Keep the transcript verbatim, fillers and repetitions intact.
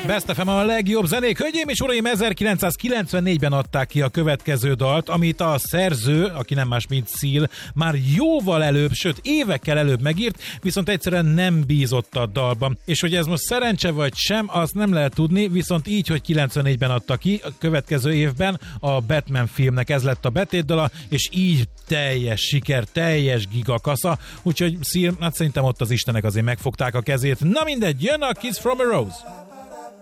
Best ef em a legjobb zenék. Hölgyeim és uraim, ezerkilencszázkilencvennégyben adták ki a következő dalt, amit a szerző, aki nem más, mint Seal, már jóval előbb, sőt évekkel előbb megírt, viszont egyszerűen nem bízott a dalban. És hogy ez most szerencse vagy sem, azt nem lehet tudni, viszont így, hogy kilencvennégyben adta ki, a következő évben a Batman filmnek ez lett a betétdala, és így teljes siker, teljes gigakasza, úgyhogy Seal, hát szerintem ott az istenek azért megfogták a kezét. Na mindegy, jön a Kiss from a Rose.